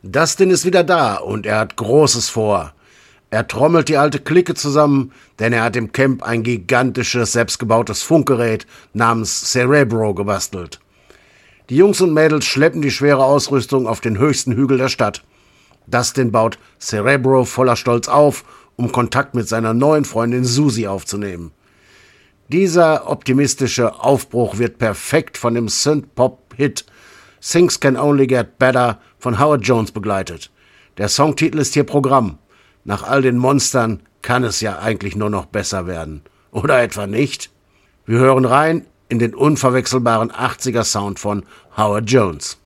Dustin ist wieder da und er hat Großes vor. Er trommelt die alte Clique zusammen, denn er hat im Camp ein gigantisches, selbstgebautes Funkgerät namens Cerebro gebastelt. Die Jungs und Mädels schleppen die schwere Ausrüstung auf den höchsten Hügel der Stadt. Dustin baut Cerebro voller Stolz auf, um Kontakt mit seiner neuen Freundin Susie aufzunehmen. Dieser optimistische Aufbruch wird perfekt von dem Synth-Pop-Hit Things Can Only Get Better von Howard Jones begleitet. Der Songtitel ist hier Programm. Nach all den Monstern kann es ja eigentlich nur noch besser werden. Oder etwa nicht? Wir hören rein in den unverwechselbaren 80er Sound von Howard Jones.